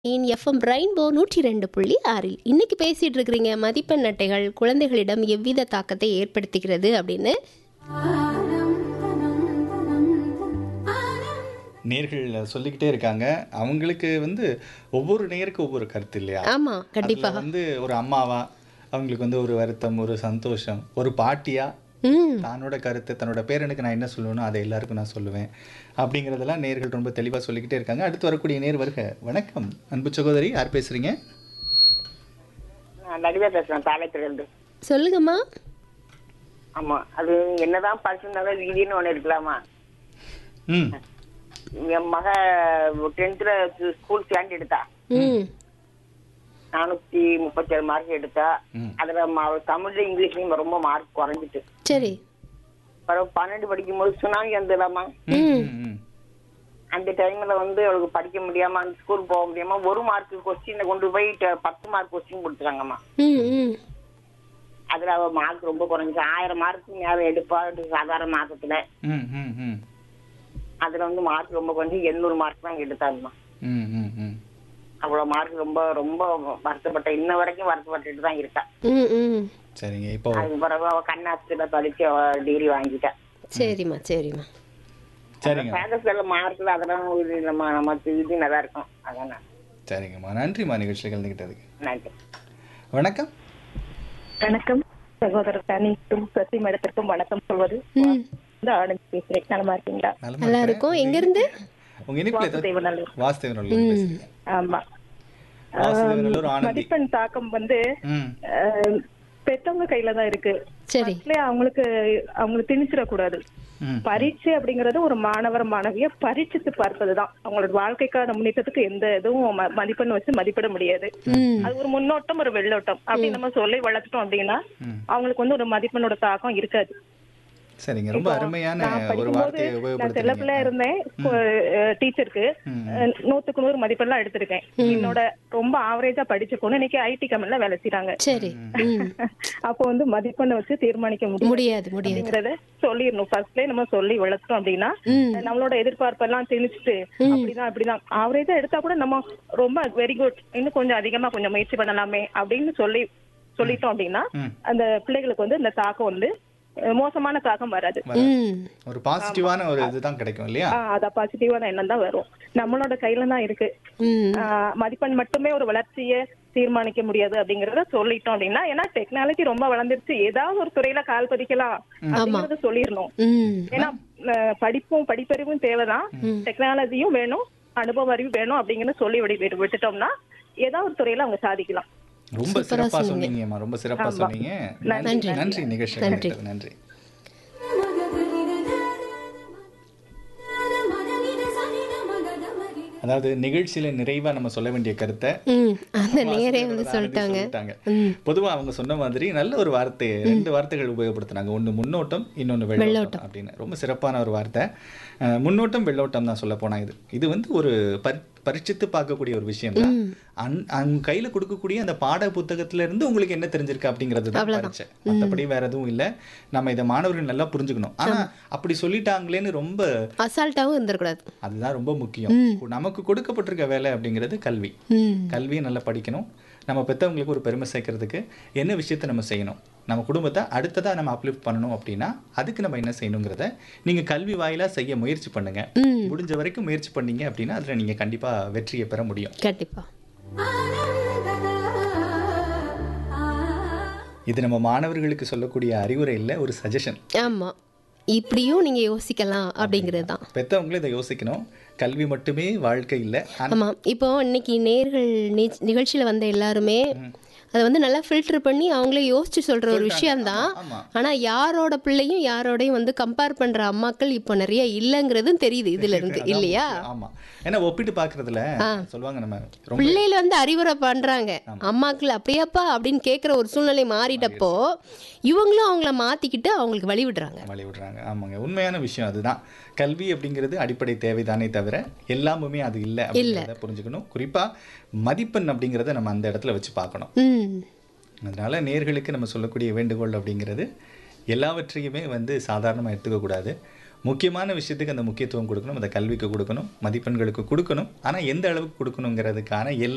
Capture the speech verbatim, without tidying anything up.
இன் FM rainbow நூற்றி ரெண்டு புள்ளி ஆறில் இன்னைக்கு பேசிட்டு இருக்கிறீங்க மதிப்பெண் அட்டைகள் குழந்தைகளிடம் எவ்வித தாக்கத்தை ஏற்படுத்துகிறது அப்படின்னு. நேர்கள் சொல்லிக்கிட்டே இருக்காங்க. அவங்களுக்கு வந்து ஒவ்வொரு நேருக்கு ஒவ்வொரு கருத்து இல்லையா? ஆமா, அதுல கண்டிப்பா. வந்து ஒரு அம்மாவா அவங்களுக்கு வந்து ஒரு வருத்தம், ஒரு சந்தோஷம், ஒரு பாட்டியா ம் தன்னோட கருத்து, தன்னோட பேரனுக்கு நான் என்ன சொல்லணும் அதை எல்லாருக்கும் நான் சொல்லுவேன் அப்படிங்கிறதெல்லாம் நேர்கள் ரொம்ப தெளிவாக சொல்லிக்கிட்டே இருக்காங்க. அடுத்து வரக்கூடிய நேர் வருக. வணக்கம் அன்பு சகோதரி, யார் பேசுறீங்க? நான் லலிதா பேசுறேன் தாளையத்திலிருந்து. சொல்லுங்கம்மா. ஆமா, அது என்னதான் படிச்சிருந்தாலும் விதின்னு ஒண்ணு இருக்கலாமா? ம் என் மக டென்த்ல ஸ்கூல் ஸ்டாண்ட் எடுத்தா, ம் நானூத்தி முப்பத்தி ஏழு மார்க் எடுத்தா. ம். அதுல ம- தமிழ்ல இங்கிலீஷ்லயும் ரொம்ப மார்க் குறைஞ்சிட்டு. சரி. பிறகு பன்னெண்டு படிக்கும் போது சுனாமி வந்துடலாமா? ம் ம் அந்த டைம்ல வந்து அவளுக்கு படிக்க முடியாம அந்த ஸ்கூல் போக முடியாம ஒரு மார்க் கொஸ்டினை கொண்டு போய் ட- பத்து மார்க் கொஸ்டின் கொடுத்துட்டாங்கம்மா. ம் ம் அதுல அவ மார்க் ரொம்ப குறைஞ்சி ஆயிரம் மார்க் நேரம் எடுப்பா சாதாரண மாசத்துல. ம் ம் ம் அதுல வந்து மார்க் ரொம்ப குறைஞ்சி எண்ணூறு மார்க் தான் எடுத்தாங்கம்மா. ம் ம் ம் அவ்வளவு மார்க் ரொம்ப ரொம்ப வருத்தப்பட்ட, இன்ன வரைக்கும் வருத்தப்பட்டுட்டு தான் இருக்கா. ம் ம் சரிங்க. இப்போ அதுக்கு பிறகு அவ கண்ணாஸ்திரியில படிச்சு அவ டிகிரி வாங்கிட்டா. சரிம்மா சரிம்மா. சரிங்க பேங்கஸ்ல மார்க்ல அதெல்லாம் ஒரு நம்ம நம்ம இது நல்லா இருக்கும். அதான் சரிங்கம்மா, நன்றிம்மா நிகழ்ச்சியில் கலந்துக்கிட்டதுக்கு. நன்றி. வணக்கம். வணக்கம் சகோதரர் தனிக்கும் சசி மேடத்திற்கும் வணக்கம் சொல்வது ம் இந்த ஆனந்த் பேசுறேன். நலமா இருக்கீங்களா? நலமா நல்லா இருக்கிறேன். இருக்கும். எங்க இருந்து? உங்க இனிப்புல ஏதாவது வாசுதேவநல்லூர். வாசுதேவநல்லூர் பேசுறீங்க. ஆமா. வாசுதேவநல்லூர் ஆனந்தி. மதிப்பெண் தாக்கம் வந்து ம் அஹ், பெற்றவங்க கையில தான் இருக்கு. சரி. Firstly அவங்களுக்கு அவங்களுக்கு திணிச்சிடக்கூடாது. ம் பரீட்சை அப்படிங்கறது ஒரு மாணவர் மாணவிய பரீட்சித்து பார்ப்பதுதான். அவங்களோட வாழ்க்கைக்கான முன்னேற்றத்துக்கு எந்த இதுவும் ம- மதிப்பெண் வச்சு மதிப்பிட முடியாது. ம் அது ஒரு முன்னோட்டம் ஒரு வெள்ளோட்டம் அப்படி நம்ம சொல்லி வளர்த்துட்டோம் அப்படின்னா ம். அவங்களுக்கு வந்து ஒரு மதிப்பெண்ணோட தாக்கம் இருக்காது. சரிங்க, ரொம்ப அருமையான நான் ஒரு படிக்கும்போது வார்த்தையை நான் செல்ல பிள்ளையா உபயோகப்படுத்துறீங்க. இருந்தேன். டீச்சருக்கு ம். நூத்துக்கு நூறு மதிப்பெல்லாம் எடுத்திருக்கேன். என்னோட ரொம்ப ஆவரேஜா படிச்ச பொண்ணு இன்னைக்கு ஐடி கம்பெனில வேலை செய்றாங்க. சரி. ம் அப்போ வந்து மதிப்பெண்ணை வச்சு தீர்மானிக்க முடியும் முடியாது முடியாது. அப்படிங்கறத சொல்லிடணும். ஃபர்ஸ்ட்லயே நம்ம சொல்லி வளர்த்தோம் அப்படின்னா ம் நம்மளோட எதிர்பார்ப்பெல்லாம் திணிச்சுட்டு அப்படிதான் அப்படிதான் ஆவரேஜா எடுத்தா கூட நம்ம ரொம்ப வெரி குட் இன்னும் கொஞ்சம் அதிகமா கொஞ்சம் முயற்சி பண்ணலாமே அப்படின்னு சொல்லி சொல்லிட்டோம் அப்படின்னா ம். அந்த பிள்ளைகளுக்கு வந்து இந்த தாக்கம் வந்து அஹ், மோசமான தாக்கம் வராது. ம் ஒரு பாசிட்டிவான ஒரு இதுதான் கிடைக்கும் இல்லையா? ஆஹ் அத பாசிட்டிவான எண்ணம் தான் வரும். நம்மளோட கையில தான் இருக்கு. ம் ஆஹ் மதிப்பெண் மட்டுமே ஒரு வளர்ச்சியை தீர்மானிக்க முடியாது அப்படிங்கறத சொல்லிட்டோம் அப்படின்னா, ஏன்னா டெக்னாலஜி ரொம்ப வளர்ந்துருச்சு, ஏதாவது ஒரு துறையில கால் பதிக்கலாம் அப்படிங்கறத சொல்லிடணும். ம் ஏன்னா அஹ், படிப்பும் படிப்பறிவும் தேவைதான், டெக்னாலஜியும் வேணும், அனுபவ அறிவு வேணும் அப்படிங்கறத சொல்லி விடு- விடு- விட்டுட்டோம்னா ஏதாவது ஒரு துறையில அவங்க சாதிக்கலாம். ரொம்ப சூப்பரா சிறப்பா சொன்னீங்க. சொன்னீங்கம்மா, ரொம்ப சிறப்பா ஆமா. சொன்னீங்க. நன்றி நன்றி. நன்றி நிகழ்ச்சி நன்றி. கலந்துக்கிட்டது. நன்றி. அதாவது நிகழ்ச்சியில நிறைவா நம்ம சொல்ல வேண்டிய கருத்தை ம் அந்த நேரே வந்து சொல்லிட்டாங்க. சொல்லிட்டாங்க. ம் பொதுவா அவங்க சொன்ன மாதிரி நல்ல ஒரு வார்த்தை, ரெண்டு வார்த்தைகள் உபயோகப்படுத்தினாங்க. ஒண்ணு முன்னோட்டம், இன்னொன்னு வெள்ளோட்டம் அப்படின்னு. ரொம்ப சிறப்பான ஒரு வார்த்தை. அஹ், முன்னோட்டம் வெள்ளோட்டம் தான் சொல்ல போனா. இது இது வந்து ஒரு பரி- பரீட்சித்து பார்க்கக்கூடிய ஒரு விஷயம் தான். அந் அவங்க கையில கொடுக்கக்கூடிய அந்த பாட புத்தகத்துல இருந்து உங்களுக்கு என்ன தெரிஞ்சிருக்கு அப்படிங்கிறது தான் பரீட்சை. மற்றபடி வேற எதுவும் இல்லை. நம்ம இதை மாணவர்கள் நல்லா புரிஞ்சுக்கணும். ஆனா அப்படி சொல்லிட்டாங்களேன்னு ரொம்ப அசால்ட்டாவும் இருந்துடக்கூடாது. அதுதான் ரொம்ப முக்கியம். நமக்கு கொடுக்கப்பட்டிருக்க வேலை அப்படிங்கிறது கல்வி. ம் கல்வியை நல்லா படிக்கணும். நம்ம பெற்றவங்களுக்கு ஒரு பெருமை சேர்க்கறதுக்கு என்ன விஷயத்தை நம்ம செய்யணும், நம்ம குடும்பத்தை அடுத்ததாக நம்ம அப்லிஃப்ட் பண்ணணும் அப்படின்னா அதுக்கு நம்ம என்ன செய்யணுங்கிறத நீங்கள் கல்வி வாயிலாக செய்ய முயற்சி பண்ணுங்க. ம் முடிஞ்ச வரைக்கும் முயற்சி பண்ணீங்க அப்படின்னா அதில் நீங்கள் கண்டிப்பாக வெற்றியை பெற முடியும். கண்டிப்பா. இது நம்ம மாணவர்களுக்கு சொல்லக்கூடிய அறிவுரை இல்லை, ஒரு சஜஷன். ஆமா, இப்படியும் நீங்க யோசிக்கலாம் அப்படிங்கிறது தான். பெற்றவங்களும் இதை யோசிக்கணும். கல்வி மட்டுமே வாழ்க்கை இல்லை. ஆமா, இப்போ இன்னைக்கு நேர்கள் நிச்- நிகழ்ச்சியில வந்த எல்லாருமே அதை வந்து நல்லா ஃபில்டர் பண்ணி அவங்களே யோசிச்சு சொல்ற ஒரு விஷயம்தான். ஆமா. ஆனா யாரோட பிள்ளையும் யாரோடையும் வந்து கம்பேர் பண்ற அம்மாக்கள் இப்போ நிறைய இல்லைங்கிறதும் தெரியுது இதுல இருந்து, இல்லையா? ஆமா, ஏன்னா ஒப்பிட்டு பார்க்கறதுல சொல்லுவாங்க நம்ம ரொம்ப பிள்ளையில வந்து அறிவுரை பண்றாங்க, அம்மாக்கள் அப்படியாப்பா அப்படின்னு கேட்குற ஒரு சூழ்நிலை மாறிட்டப்போ இவங்களும் அவங்கள மாத்திக்கிட்டு அவங்களுக்கு வழி விடுறாங்க. வழி விடுறாங்க. ஆமாங்க, உண்மையான விஷயம் அதுதான். கல்வி அப்படிங்கிறது அடிப்படை தேவைதானே தவிர எல்லாமுமே அது இல்லை அப்படிங்கிறத புரிஞ்சுக்கணும். குறிப்பா மதிப்பெண் அப்படிங்கிறத நம்ம அந்த இடத்துல வச்சு பார்க்கணும். ம் அதனால நேர்களுக்கு நம்ம சொல்லக்கூடிய வேண்டுகோள் அப்படிங்கிறது எல்லாவற்றையுமே வந்து சாதாரணமாக எடுத்துக்கக்கூடாது. முக்கியமான விஷயத்துக்கு அந்த முக்கியத்துவம் கொடுக்கணும். அந்த கல்விக்கு கொடுக்கணும், மதிப்பெண்களுக்கு கொடுக்கணும். ஆனால் எந்த அளவுக்கு கொடுக்கணுங்கிறதுக்கான எல்லை